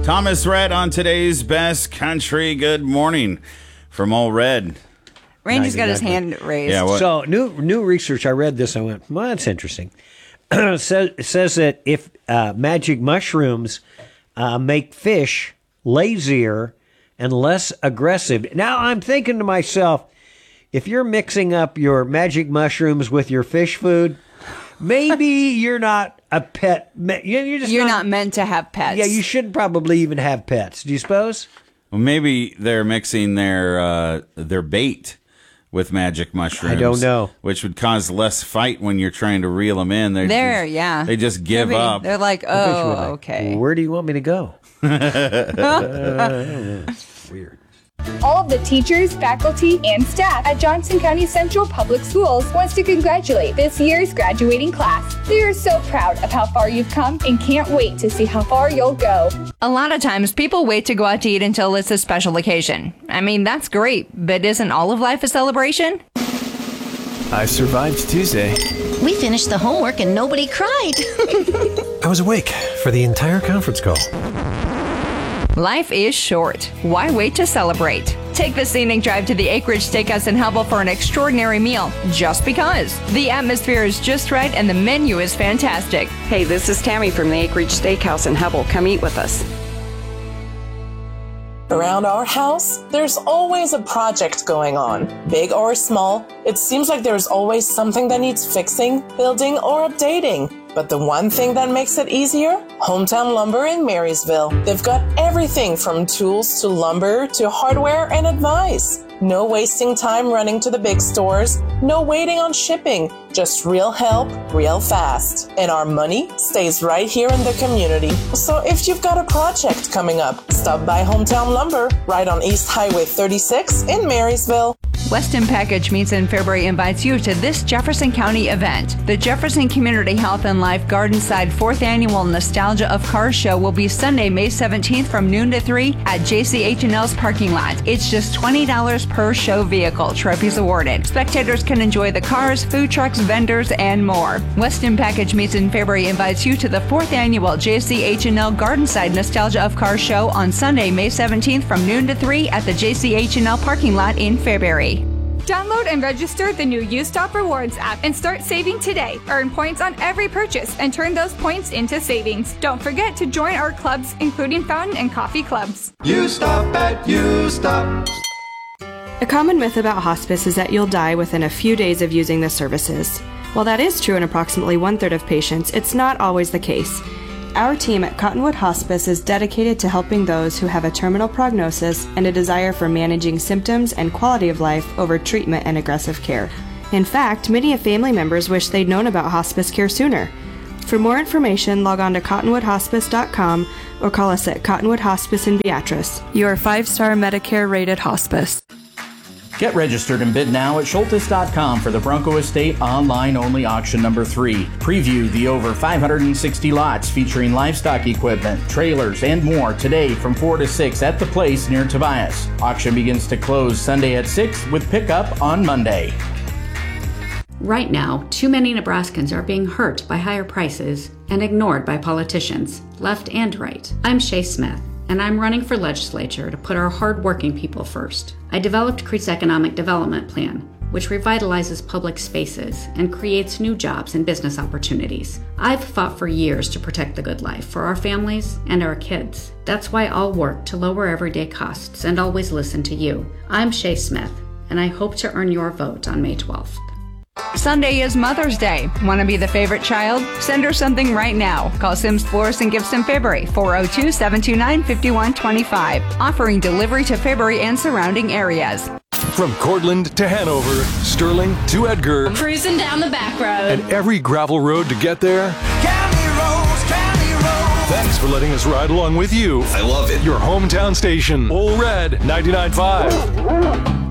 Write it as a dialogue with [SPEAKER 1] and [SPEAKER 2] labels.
[SPEAKER 1] Thomas Rhett on today's Best Country. Good morning from Old Red.
[SPEAKER 2] Randy's got his hand raised.
[SPEAKER 1] Yeah, what?
[SPEAKER 3] So new research. I read this. I went, well, that's interesting. It says that if magic mushrooms make fish lazier and less aggressive. Now I'm thinking to myself, if you're mixing up your magic mushrooms with your fish food, maybe you're not a pet. You're
[SPEAKER 2] not meant to have pets.
[SPEAKER 3] Yeah, you should probably even have pets. Do you suppose?
[SPEAKER 1] Well, maybe they're mixing their bait with magic mushrooms.
[SPEAKER 3] I don't know.
[SPEAKER 1] Which would cause less fight when you're trying to reel them in. They just give
[SPEAKER 2] Maybe.
[SPEAKER 1] up.
[SPEAKER 2] They're like, oh, okay.
[SPEAKER 3] Where do you want me to go? Weird.
[SPEAKER 4] All of the teachers, faculty, and staff at Johnson County Central Public Schools wants to congratulate this year's graduating class. They are so proud of how far you've come and can't wait to see how far you'll go.
[SPEAKER 2] A lot of times people wait to go out to eat until it's a special occasion. I mean, that's great, but isn't all of life a celebration?
[SPEAKER 5] I survived Tuesday.
[SPEAKER 6] We finished the homework and nobody cried.
[SPEAKER 7] I was awake for the entire conference call.
[SPEAKER 2] Life is short. Why wait to celebrate? Take the scenic drive to the Acreage Steakhouse in Hubble for an extraordinary meal, just because. The atmosphere is just right and the menu is fantastic.
[SPEAKER 8] Hey, this is Tammy from the Acreage Steakhouse in Hubble. Come eat with us.
[SPEAKER 9] Around our house, there's always a project going on, big or small. It seems like there's always something that needs fixing, building, or updating. But the one thing that makes it easier? Hometown Lumber in Marysville. They've got everything from tools to lumber to hardware and advice. No wasting time running to the big stores. No waiting on shipping. Just real help, real fast. And our money stays right here in the community. So if you've got a project coming up, stop by Hometown Lumber, right on East Highway 36 in Marysville.
[SPEAKER 2] Weston Package Meats in Fairbury invites you to this Jefferson County event. The Jefferson Community Health and Life Gardenside 4th Annual Nostalgia of Cars Show will be Sunday, May 17th from noon to 3 at JCH&L's parking lot. It's just $20 per show vehicle, trophies awarded. Spectators can enjoy the cars, food trucks, vendors, and more. Weston Package Meats in Fairbury invites you to the 4th Annual JCH&L Gardenside Nostalgia of Cars Show on Sunday, May 17th from noon to 3 at the JCH&L parking lot in Fairbury.
[SPEAKER 4] Download and register the new U-Stop Rewards app and start saving today. Earn points on every purchase and turn those points into savings. Don't forget to join our clubs, including fountain and coffee clubs.
[SPEAKER 5] U-Stop at U-Stop.
[SPEAKER 10] A common myth about hospice is that you'll die within a few days of using the services. While that is true in approximately 1/3 of patients, it's not always the case. Our team at Cottonwood Hospice is dedicated to helping those who have a terminal prognosis and a desire for managing symptoms and quality of life over treatment and aggressive care. In fact, many of family members wish they'd known about hospice care sooner. For more information, log on to cottonwoodhospice.com or call us at Cottonwood Hospice in Beatrice, your 5-star Medicare-rated hospice.
[SPEAKER 11] Get registered and bid now at Schultes.com for the Bronco Estate online-only auction number 3. Preview the over 560 lots featuring livestock equipment, trailers, and more today from 4 to 6 at the place near Tobias. Auction begins to close Sunday at 6 with pickup on Monday.
[SPEAKER 12] Right now, too many Nebraskans are being hurt by higher prices and ignored by politicians, left and right. I'm Shay Smith, and I'm running for legislature to put our hard-working people first. I developed Crete's Economic Development Plan, which revitalizes public spaces and creates new jobs and business opportunities. I've fought for years to protect the good life for our families and our kids. That's why I'll work to lower everyday costs and always listen to you. I'm Shay Smith, and I hope to earn your vote on May 12th.
[SPEAKER 2] Sunday is Mother's Day. Want to be the favorite child? Send her something right now. Call Sims Florist and Gifts in Fairbury, 402-729-5125. Offering delivery to Fairbury and surrounding areas.
[SPEAKER 7] From Cortland to Hanover, Sterling to Edgar,
[SPEAKER 6] Cruising down the back road.
[SPEAKER 7] and every gravel road to get there.
[SPEAKER 5] County roads, county roads.
[SPEAKER 7] Thanks for letting us ride along with you.
[SPEAKER 5] I love it.
[SPEAKER 7] Your hometown station, Old Red 99.5.